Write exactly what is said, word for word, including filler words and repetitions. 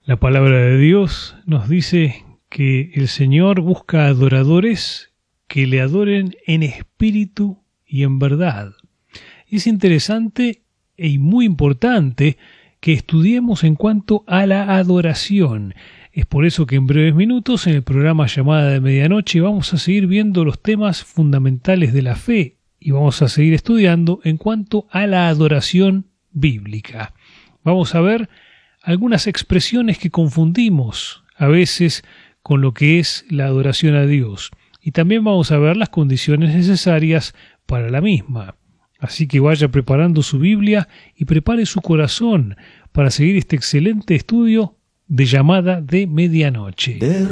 La palabra de Dios nos dice que el Señor busca adoradores que le adoren en espíritu y en verdad. Es interesante y muy importante que estudiemos en cuanto a la adoración. Es por eso que en breves minutos, en el programa Llamada de Medianoche, vamos a seguir viendo los temas fundamentales de la fe y vamos a seguir estudiando en cuanto a la adoración bíblica. Vamos a ver algunas expresiones que confundimos a veces con lo que es la adoración a Dios. Y también vamos a ver las condiciones necesarias para la misma. Así que vaya preparando su Biblia y prepare su corazón para seguir este excelente estudio de Llamada de Medianoche.